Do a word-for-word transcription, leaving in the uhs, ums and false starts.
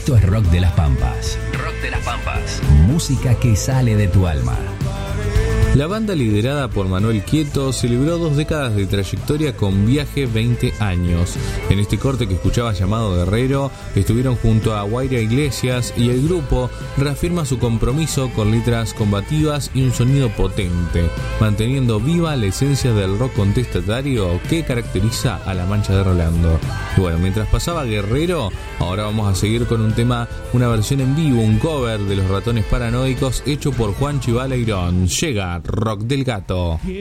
Esto es Rock de las Pampas. Rock de las Pampas. Música que sale de tu alma. La banda, liderada por Manuel Quieto, celebró dos décadas de trayectoria con Viaje veinte años. En este corte que escuchabas llamado Guerrero, estuvieron junto a Guaira Iglesias y el grupo reafirma su compromiso con letras combativas y un sonido potente, manteniendo viva la esencia del rock contestatario que caracteriza a La Mancha de Rolando. Y bueno, mientras pasaba Guerrero, ahora vamos a seguir con un tema, una versión en vivo, un cover de Los Ratones Paranoicos hecho por Juan Chivaleirón. Llega Rock del Gato.